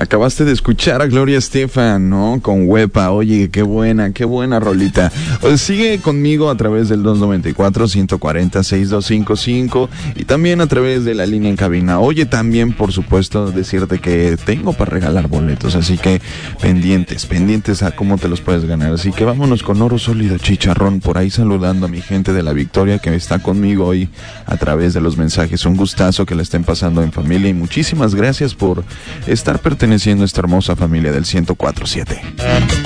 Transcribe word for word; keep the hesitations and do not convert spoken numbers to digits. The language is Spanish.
Acabaste de escuchar a Gloria Estefan, ¿no? Con Huepa. Oye, qué buena, qué buena rolita. Pues sigue conmigo a través del dos noventa y cuatro, ciento cuarenta, sesenta y dos cincuenta y cinco y también a través de la línea en cabina. Oye, también, por supuesto, decirte que tengo para regalar boletos, así que pendientes, pendientes a cómo te los puedes ganar. Así que vámonos con Oro Sólido Chicharrón, por ahí saludando a mi gente de La Victoria que está conmigo hoy a través de los mensajes. Un gustazo que la estén pasando en familia y muchísimas gracias por estar perteneciendo a esta hermosa familia del ciento cuatro punto siete.